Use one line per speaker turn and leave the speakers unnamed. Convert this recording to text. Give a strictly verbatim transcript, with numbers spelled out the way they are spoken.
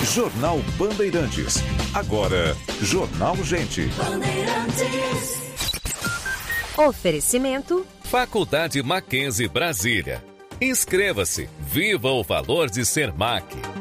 Jornal Bandeirantes. Agora, Jornal Gente.
Bandeirantes.
Oferecimento
Faculdade Mackenzie Brasília. Inscreva-se. Viva o valor de ser M A C.